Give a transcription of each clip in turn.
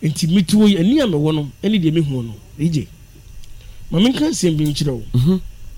enti mituo ani a mewo no ene de mehu no eje mama kan sem bi nkyerɛ wo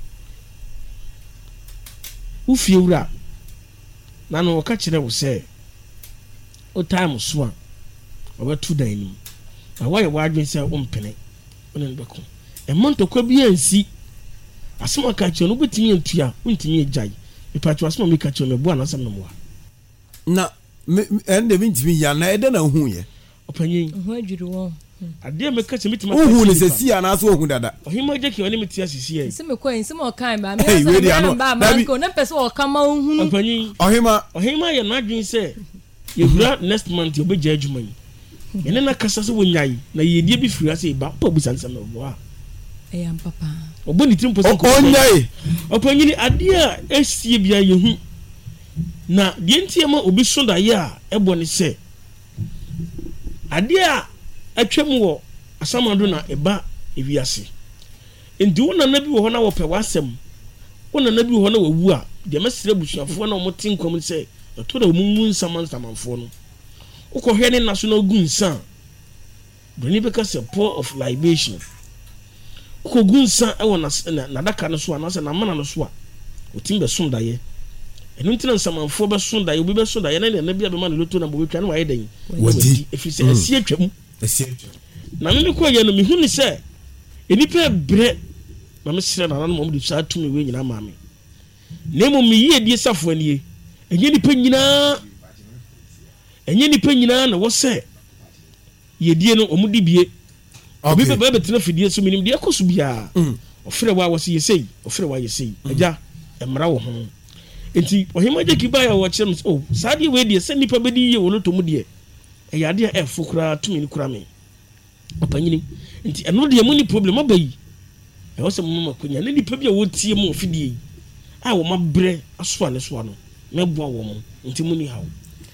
wo fie wura na no ka kyerɛ wo sɛ o time so a obetu dan ni na why wadwen sɛ wo mpene one no bɛko e monto kwa bi ansi asema ka kyerɛ no betimi antua wontimi agyae ipatwa asema mi ka kyerɛ me bua na asem no moa na ende bintimi ya na ede na hu ye opanyin ho adwiri wo ade me ka kyerɛ mitima hu ne sesi ana so hu dada ohima gye ki one metia sisi ye se me ko ense mo kan ba me ba ma ko na pese o ka ma hu opanyin ohima ye na adwen sɛ ye bra next month you be gya adwuma yi ene na kasa so wonyai na ye die bi firi ase ba pa busan sam no wa eyam papa oboni trim person ko onyai opanyin ade a esie bia ye hu na die ntiema obi so da ye a ebo ne se ade a atwam wo asamado na eba ewiase enti wona na bi wo na wo pe wasem wona na bi wo na wawu a de mesre busuafo na omote nkom se to da mumu nsamanfo no ukohwe ne national gunsa broni beka se pour of libation uko gunsa e wona na daka no so anase na mana no so a otimbe som daye enu ntina nsamanfo be som daye obi be som daye na bia be ma no loto na bo betwa na waye dan wadi efise asie twam na me ko ye no me hu ni se enipa bre na me sire na no mo de sa tumi we nyina ma me nemo me yie die safo anie enye nipa nyina na wo se yedie no omudi bie obi be betre fidie so minim de akoso bia ofre wa wo se yesei ofre wa yesei aja emra wo ho enti ohima je kiba ya wo kyerem oh saade we de se nipa bedi ye wo no to mu de e yade a efukura tumi ni kura me opanyini enti eno de mu ni problem abayi e wo se mu makonya ne nipa bia wo tie mu ofidie a wo mabre aso ane so ano meboa wo mo enti mu ni hawo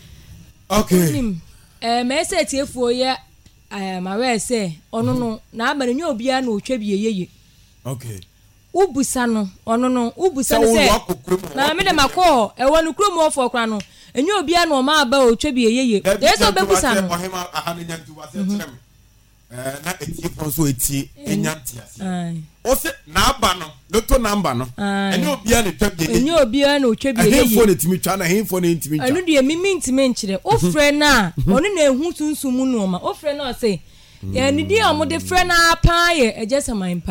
okay me se tiefuo ye ma we se ono no na amane nyo obia na otwa bieyeye okay ubusa no ono no ubusa se na me de makọ e wonu krom ofo kra no enyo obia na o ma ba otwa bieyeye de so bebusa no ohima ahane nyantu wa se trem na etie so etie enyantiase o se na aba no loto number no enyo obia na twa bieyeye enyo obia na otwa bieyeye ehefo na timi twa na ehefo na ntimi twa anu de mimi ntimi nkyere ofre na ono na ehu sunsumu no ma ofre na o se ya ni di amode frɛ na pa ye eja saman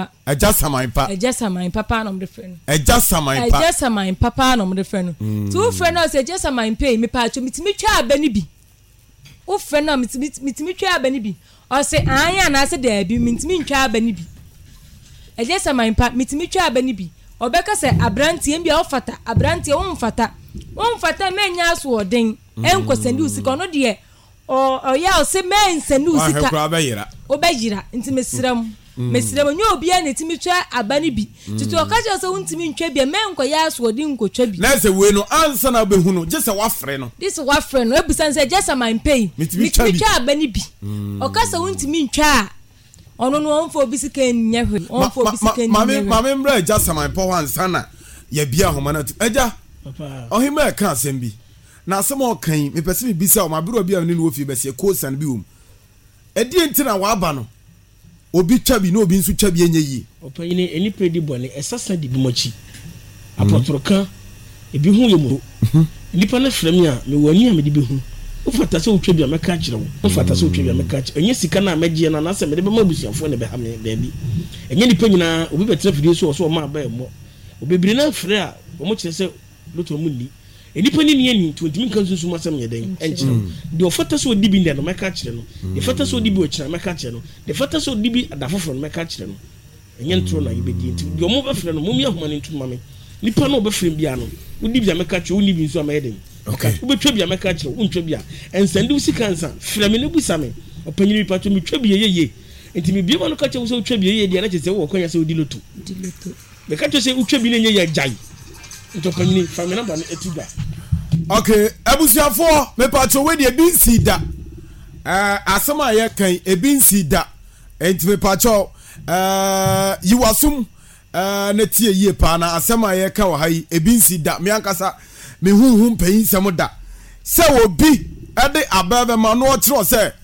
papa na amode frɛ no eja saman papa na amode frɛ no tu frɛ na se eja saman pay me pa cho mitimi twa aba ni bi o frɛ na mitimi twa aba ni bi o se anya na se da bi mitimi twa aba ni bi eja saman pa mitimi twa aba ni bi obeka se abrantie bia ofata abrantie wonfata menya so oden enkosendi usika no de o ya o se men senu usika obejira nti mesrem nyo obia na timi twa abani bi tutu okaje so ntimi ntwa bia men ko ya so odi nkotwa bi na se we no ansa na behu no je se wafre no this wafre no ebusan se just my pay mitimi twa abani bi okasa ntimi ntwa ono no onfo bisika nyahwe onfo bisika nyahwe mama mbra just my po ansa na ya bia homa na eja papa ohima ka asem bi na asem o kan me pese me bisa o mabiro bia ne no ofie bese ko san bi wom edi ntina wa aba no obi twa bi na obi nso twa bi enye yi opanyine eni pedi bole esasa di bi mochi apotoroka ebi hu yemu nipa na frem ya me wani a me di bi hu ufata se otwa bi ameka kire wo ufata se otwa bi ameka kire enye sika na amagie na se me de be mabusuafo ne be ha me baabi enye nipa nyina obi betre fidie so ma ba emo obebiri na frɛ a omo kire se loto mu ni enipa ni ni 20 min kan sunsun masam yeden enchire de ofata so di bi ndɛ no meka kire no de fata so di bi okira meka kire no de fata so di bi adafofo no meka kire no enye ntro na yibedi nti de omo be frɛ no mom ya homa ne ntuma me nipa no be frɛ bia no udi bia meka kire uni bi nso amayeden okay ubetwa bia meka kire untwa bia ensende usika nsa frɛ me ne busa me opanyini pato me twa bia yeye enti me bia no ka kire so twa bia yeye de na kire se wo kwanya se odi loto meka kire se utwa bi ne nye ya jai ntopanyini famina ba etuda okay abusuafo me pato we de bi sida asema ye kan ebi sida enti me pato yiwasum na tie yie pa na asema ye kan wa hai ebi sida me ankasa me hunhun payin sem da se obi ede abebe ma no otro se